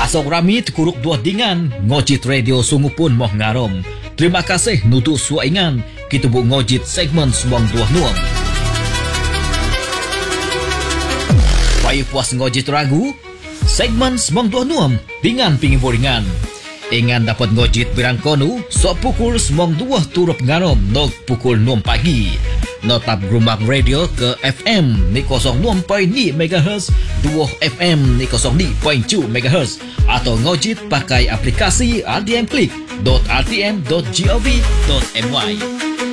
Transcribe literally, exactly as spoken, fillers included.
Pasok rami tekuruk dua dingan, ngojit radio sungu pun moh ngarom. Terima kasih nutu suaingan, kita bu ngojit segmen semong dua nuam. Payu puas ngojit ragu, segmen semong dua nuam, dingan pingin boringan. Ingan dapat ngojit birang konu, sok pukul semong dua turut ngarom, nok pukul enam pagi. Notap Grumak Radio ke F M ni kosong enam perpuluhan lima megahertz, dua F M ni kosong lima perpuluhan dua megahertz atau ngojit pakai aplikasi r t m klik dot r t m dot gov dot my.